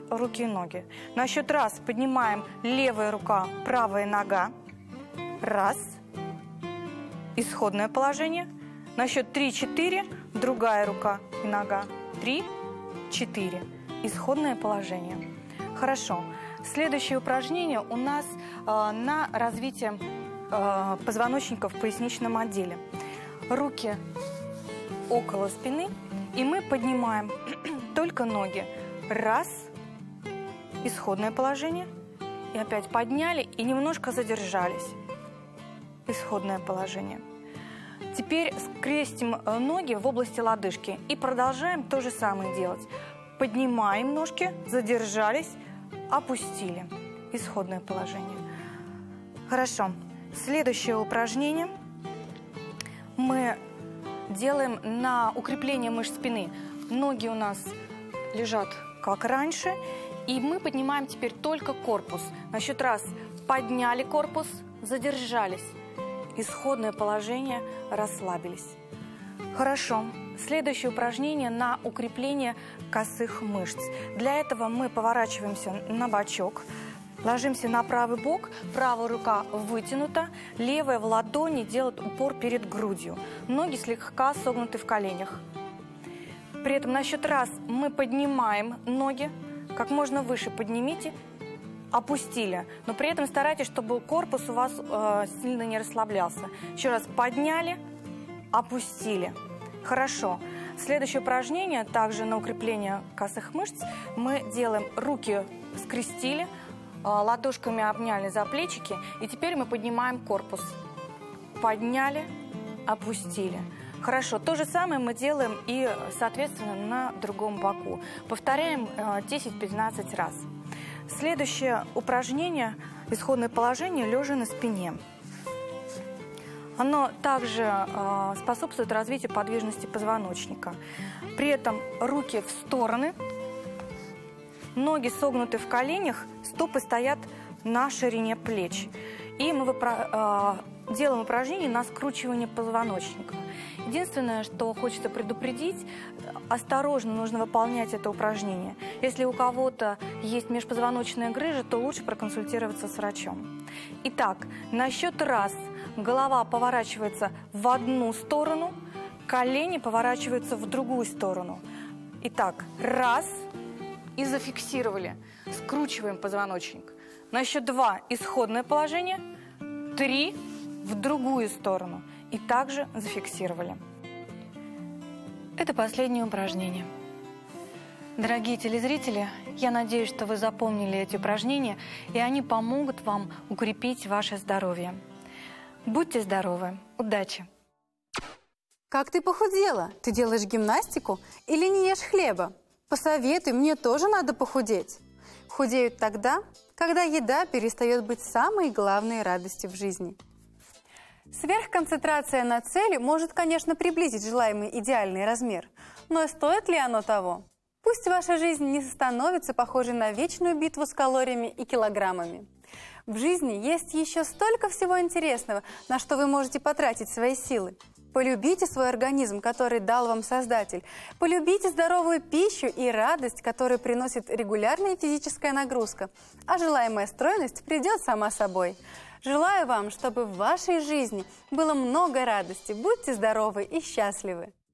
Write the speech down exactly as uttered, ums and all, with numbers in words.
руки и ноги. На счет раз поднимаем левая рука, правая нога. Раз. Исходное положение. На счет три-четыре другая рука и нога. Три, четыре. Исходное положение. Хорошо. Следующее упражнение у нас э, на развитие э, позвоночника в поясничном отделе. Руки около спины, и мы поднимаем только ноги. Раз. Исходное положение. И опять подняли и немножко задержались. Исходное положение. Теперь скрестим ноги в области лодыжки и продолжаем то же самое делать. Поднимаем ножки, задержались, опустили. Исходное положение. Хорошо. Следующее упражнение мы делаем на укрепление мышц спины. Ноги у нас лежат как раньше, и мы поднимаем теперь только корпус. На счет раз подняли корпус, задержались. Исходное положение, расслабились. Хорошо. Следующее упражнение на укрепление косых мышц. Для этого мы поворачиваемся на бочок, ложимся на правый бок, правая рука вытянута, левая в ладони делает упор перед грудью. Ноги слегка согнуты в коленях. При этом на счет раз мы поднимаем ноги, как можно выше поднимите, опустили. Но при этом старайтесь, чтобы корпус у вас э, сильно не расслаблялся. Еще раз подняли, опустили. Хорошо. Следующее упражнение, также на укрепление косых мышц, мы делаем руки скрестили, ладошками обняли за плечики, и теперь мы поднимаем корпус. Подняли, опустили. Хорошо. То же самое мы делаем и, соответственно, на другом боку. Повторяем десять-пятнадцать раз. Следующее упражнение, исходное положение, лежа на спине. Оно также э, способствует развитию подвижности позвоночника. При этом руки в стороны, ноги согнуты в коленях, стопы стоят на ширине плеч. И мы выпро- э, делаем упражнение на скручивание позвоночника. Единственное, что хочется предупредить, осторожно нужно выполнять это упражнение. Если у кого-то есть межпозвоночная грыжа, то лучше проконсультироваться с врачом. Итак, на счет раз голова поворачивается в одну сторону, колени поворачиваются в другую сторону. Итак, раз и зафиксировали. Скручиваем позвоночник. На счет два исходное положение, три в другую сторону. И также зафиксировали. Это последнее упражнение. Дорогие телезрители, я надеюсь, что вы запомнили эти упражнения, и они помогут вам укрепить ваше здоровье. Будьте здоровы! Удачи! Как ты похудела? Ты делаешь гимнастику или не ешь хлеба? Посоветуй, мне тоже надо похудеть. Худеют тогда, когда еда перестает быть самой главной радостью в жизни. Сверхконцентрация на цели может, конечно, приблизить желаемый идеальный размер, но стоит ли оно того? Пусть ваша жизнь не становится похожей на вечную битву с калориями и килограммами. В жизни есть еще столько всего интересного, на что вы можете потратить свои силы. Полюбите свой организм, который дал вам Создатель. Полюбите здоровую пищу и радость, которую приносит регулярная физическая нагрузка. А желаемая стройность придет сама собой. Желаю вам, чтобы в вашей жизни было много радости. Будьте здоровы и счастливы!